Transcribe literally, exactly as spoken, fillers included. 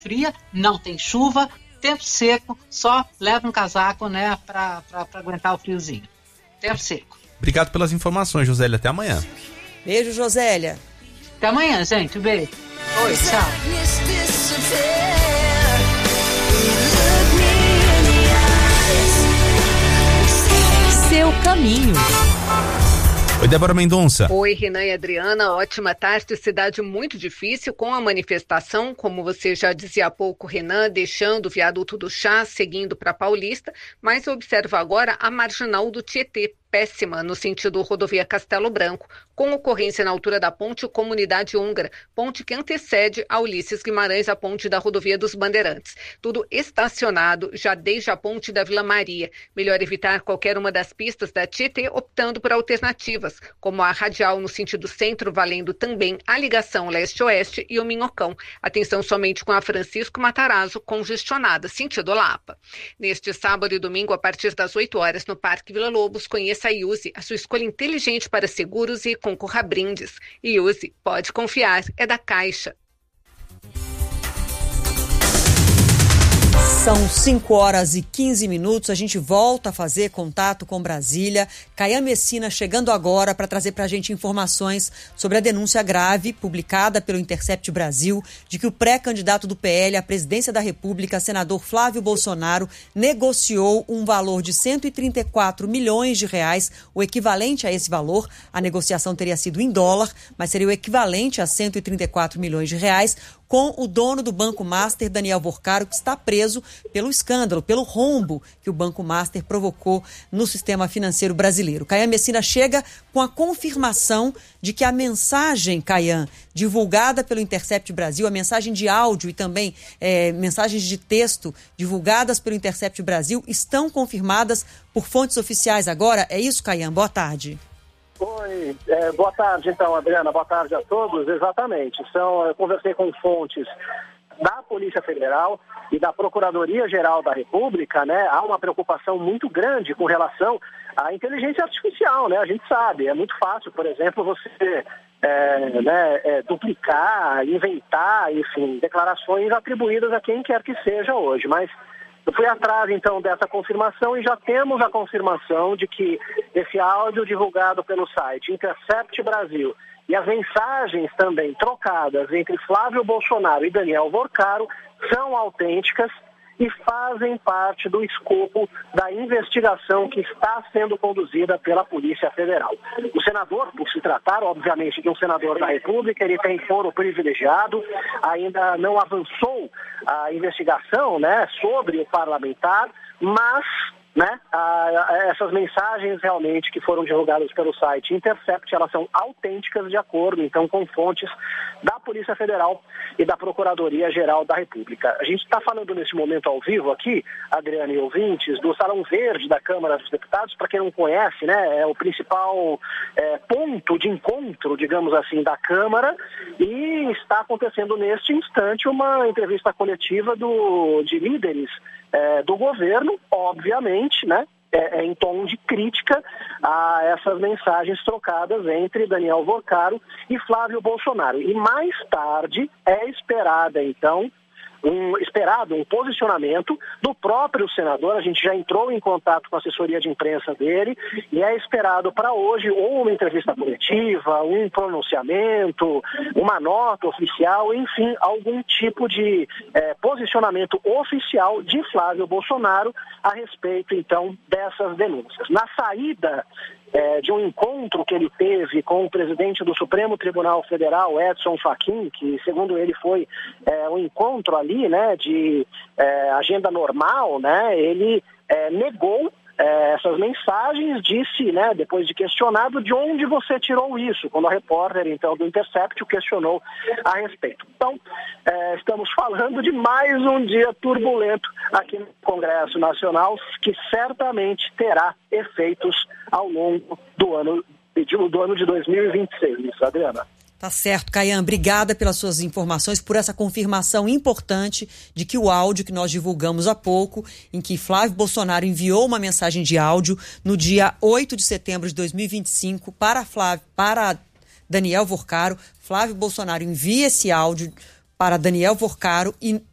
fria, não tem chuva, tempo seco, só leva um casaco, né, para aguentar o friozinho. Tempo seco. Obrigado pelas informações, Josélia. Até amanhã. Beijo, Josélia. Até amanhã, gente. Um beijo. Oi, tchau. Seu caminho. Oi, Débora Mendonça. Oi, Renan e Adriana, ótima tarde. Cidade muito difícil com a manifestação, como você já dizia há pouco, Renan, deixando o viaduto do Chá, seguindo para Paulista, mas observa agora a marginal do Tietê, péssima no sentido rodovia Castelo Branco, com ocorrência na altura da ponte Comunidade Húngara, ponte que antecede a Ulisses Guimarães, a ponte da rodovia dos Bandeirantes. Tudo estacionado já desde a ponte da Vila Maria. Melhor evitar qualquer uma das pistas da Tietê, optando por alternativas, como a radial no sentido centro, valendo também a ligação leste-oeste e o Minhocão. Atenção somente com a Francisco Matarazzo, congestionada, sentido Lapa. Neste sábado e domingo, a partir das oito horas, no Parque Vila Lobos, conheça a Iuse, a sua escolha inteligente para seguros e concorra a brindes. Iuse, pode confiar, é da Caixa. São cinco horas e quinze minutos, a gente volta a fazer contato com Brasília. Caian Messina chegando agora para trazer para a gente informações sobre a denúncia grave publicada pelo Intercept Brasil de que o pré-candidato do P L à presidência da República, senador Flávio Bolsonaro, negociou um valor de cento e trinta e quatro milhões de reais, o equivalente a esse valor. A negociação teria sido em dólar, mas seria o equivalente a cento e trinta e quatro milhões de reais, com o dono do Banco Master, Daniel Vorcaro, que está preso pelo escândalo, pelo rombo que o Banco Master provocou no sistema financeiro brasileiro. Caian Messina chega com a confirmação de que a mensagem, Caian, divulgada pelo Intercept Brasil, a mensagem de áudio e também é, mensagens de texto divulgadas pelo Intercept Brasil estão confirmadas por fontes oficiais agora. É isso, Caian? Boa tarde. Oi, é, boa tarde então, Adriana, boa tarde a todos. Exatamente, São, eu conversei com fontes da Polícia Federal e da Procuradoria-Geral da República, né? Há uma preocupação muito grande com relação à inteligência artificial, né? A gente sabe, é muito fácil, por exemplo, você é, né, é, duplicar, inventar, enfim, declarações atribuídas a quem quer que seja hoje, mas eu fui atrás, então, dessa confirmação e já temos a confirmação de que esse áudio divulgado pelo site Intercept Brasil e as mensagens também trocadas entre Flávio Bolsonaro e Daniel Vorcaro são autênticas e fazem parte do escopo da investigação que está sendo conduzida pela Polícia Federal. O senador, por se tratar, obviamente, de um senador da República, ele tem foro privilegiado, ainda não avançou a investigação, né, sobre o parlamentar, mas né, a, a, essas mensagens realmente que foram divulgadas pelo site Intercept, elas são autênticas de acordo, então, com fontes da Polícia Federal e da Procuradoria-Geral da República. A gente está falando nesse momento ao vivo aqui, Adriana e ouvintes, do Salão Verde da Câmara dos Deputados. Para quem não conhece, né, é o principal é, ponto de encontro, digamos assim, da Câmara, e está acontecendo neste instante uma entrevista coletiva do, de líderes é, do governo, obviamente, né, é, é em tom de crítica a essas mensagens trocadas entre Daniel Vorcaro e Flávio Bolsonaro. E mais tarde é esperada, então, um, esperado um posicionamento do próprio senador. A gente já entrou em contato com a assessoria de imprensa dele e é esperado para hoje ou uma entrevista coletiva, um pronunciamento, uma nota oficial, enfim, algum tipo de é, posicionamento oficial de Flávio Bolsonaro a respeito, então, dessas denúncias. Na saída É, de um encontro que ele teve com o presidente do Supremo Tribunal Federal, Edson Fachin, que segundo ele foi é, um encontro ali, né, de é, agenda normal, né, ele é, negou é, essas mensagens, disse, né, depois de questionado, de onde você tirou isso, quando a repórter, então, do Intercept o questionou a respeito. Então, é, estamos falando de mais um dia turbulento aqui no Congresso Nacional, que certamente terá efeitos ao longo do ano, do ano de dois mil e vinte e seis, isso, Adriana. Tá certo, Caian, obrigada pelas suas informações, por essa confirmação importante de que o áudio que nós divulgamos há pouco, em que Flávio Bolsonaro enviou uma mensagem de áudio no dia oito de setembro de dois mil e vinte e cinco para, Flávio, para Daniel Vorcaro. Flávio Bolsonaro envia esse áudio para Daniel Vorcaro e